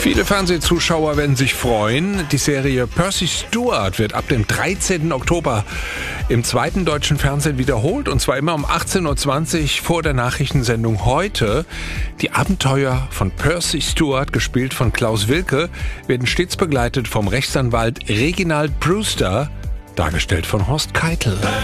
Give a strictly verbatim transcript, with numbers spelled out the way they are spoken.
Viele Fernsehzuschauer werden sich freuen. Die Serie Percy Stuart wird ab dem dreizehnten Oktober im zweiten deutschen Fernsehen wiederholt, und zwar immer um achtzehn Uhr zwanzig vor der Nachrichtensendung Heute. Die Abenteuer von Percy Stuart, gespielt von Klaus Wilke, werden stets begleitet vom Rechtsanwalt Reginald Brewster, dargestellt von Horst Keitel.